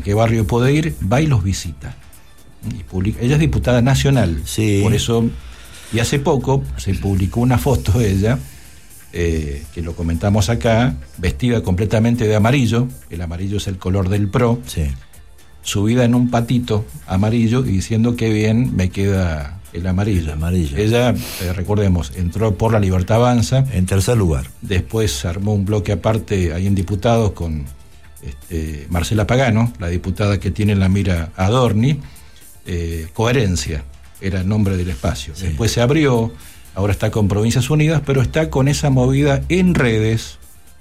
qué barrio puede ir, va y los visita. Y publica. Ella es diputada nacional, sí. Por eso, y hace poco se publicó una foto de ella, que lo comentamos acá, vestida completamente de amarillo, el amarillo es el color del PRO, sí. Subida en un patito amarillo y diciendo que bien me queda el amarillo. El amarillo. Ella, recordemos, entró por La Libertad Avanza. En tercer lugar. Después armó un bloque aparte ahí en diputados con Marcela Pagano, la diputada que tiene en la mira a Adorni. Coherencia era el nombre del espacio. Sí. Después se abrió, ahora está con Provincias Unidas, pero está con esa movida en redes,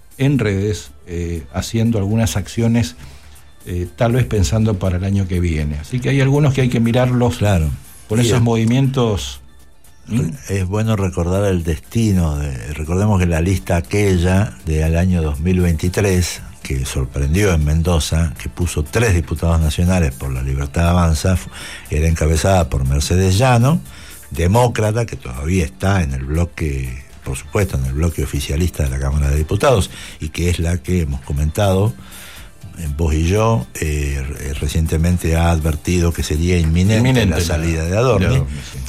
haciendo algunas acciones, tal vez pensando para el año que viene. Así que hay algunos que hay que mirarlos, claro, con esos movimientos. Es bueno recordar el destino. Recordemos que la lista aquella del año 2023, que sorprendió en Mendoza, que puso 3 diputados nacionales por La Libertad Avanza, era encabezada por Mercedes Llano, demócrata, que todavía está en el bloque, por supuesto, en el bloque oficialista de la Cámara de Diputados, y que es la que hemos comentado, vos y yo, recientemente ha advertido que sería inminente la salida de Adorni.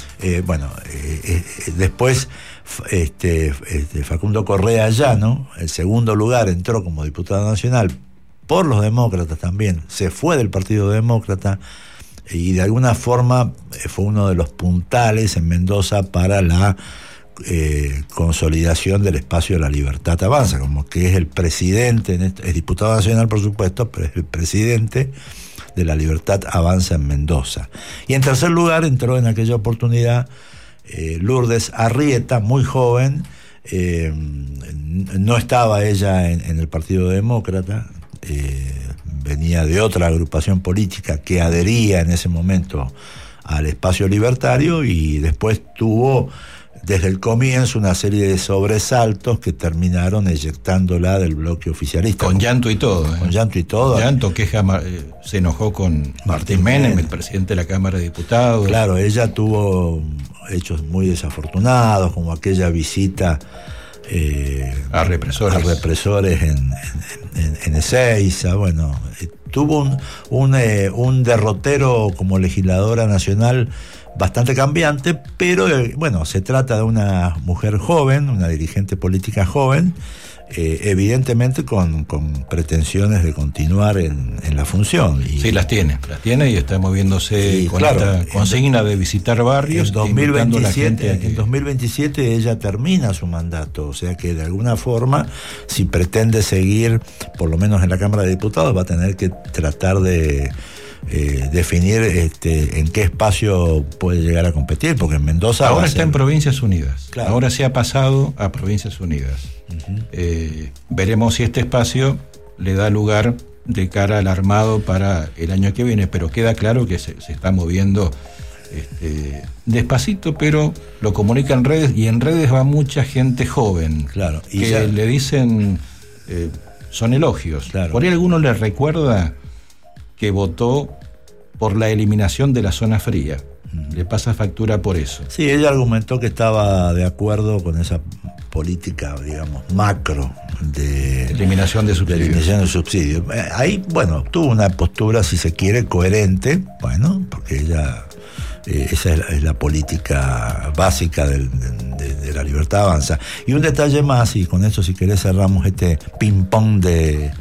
Después Facundo Correa Llano, el segundo lugar, entró como diputado nacional por los demócratas también, se fue del Partido Demócrata y de alguna forma fue uno de los puntales en Mendoza para la consolidación del espacio de La Libertad Avanza, como que es el presidente, es diputado nacional por supuesto, pero es el presidente de La Libertad Avanza en Mendoza. Y en tercer lugar entró en aquella oportunidad Lourdes Arrieta, muy joven, no estaba ella en el Partido Demócrata, venía de otra agrupación política que adhería en ese momento al espacio libertario y después tuvo desde el comienzo una serie de sobresaltos que terminaron eyectándola del bloque oficialista. Con llanto y todo. Con llanto y todo. Con llanto, se enojó con Martín Menem, el presidente de la Cámara de Diputados. Claro, ella tuvo hechos muy desafortunados, como aquella visita a represores en Ezeiza. Bueno, tuvo un derrotero como legisladora nacional bastante cambiante, pero bueno, se trata de una mujer joven, una dirigente política joven, evidentemente con pretensiones de continuar en la función. Sí, las tiene y está moviéndose con esta consigna de visitar barrios. En 2027 ella termina su mandato, o sea que de alguna forma, si pretende seguir, por lo menos en la Cámara de Diputados, va a tener que tratar de definir en qué espacio puede llegar a competir, porque en Mendoza ahora está en Provincias Unidas, claro. Ahora se ha pasado a Provincias Unidas. Veremos si este espacio le da lugar de cara al armado para el año que viene, pero queda claro que se está moviendo despacito, pero lo comunica en redes, y en redes va mucha gente joven, claro, y que le dicen, son elogios, claro. Por ahí alguno le recuerda que votó por la eliminación de la zona fría. Le pasa factura por eso. Sí, ella argumentó que estaba de acuerdo con esa política, digamos, macro de eliminación de subsidios. Ahí, bueno, tuvo una postura, si se quiere, coherente, bueno, porque ella, esa es la política básica de La Libertad Avanza. Y un detalle más, y con eso, si querés, cerramos este ping-pong de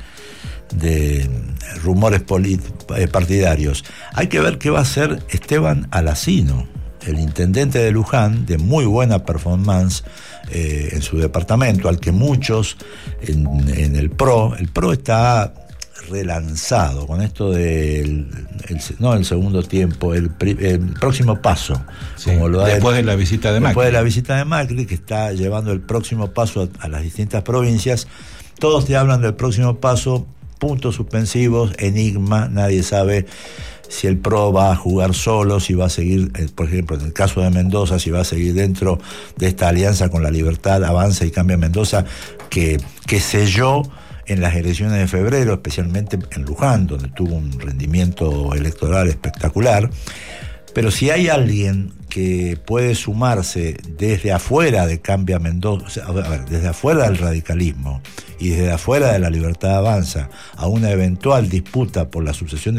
rumores partidarios. Hay que ver qué va a hacer Esteban Alacino, el intendente de Luján, de muy buena performance en su departamento, al que muchos en el PRO está relanzado con esto del no el segundo tiempo, el próximo paso, sí, como lo después de la visita de Macri. Después de la visita de Macri, que está llevando el próximo paso a las distintas provincias. Todos te hablan del próximo paso, puntos suspensivos, enigma, nadie sabe si el PRO va a jugar solo, si va a seguir, por ejemplo, en el caso de Mendoza, si va a seguir dentro de esta alianza con La Libertad Avanza y Cambia Mendoza, que selló en las elecciones de febrero, especialmente en Luján, donde tuvo un rendimiento electoral espectacular. Pero si hay alguien que puede sumarse desde afuera de Cambia Mendoza, desde afuera del radicalismo y desde afuera de La Libertad Avanza a una eventual disputa por la sucesión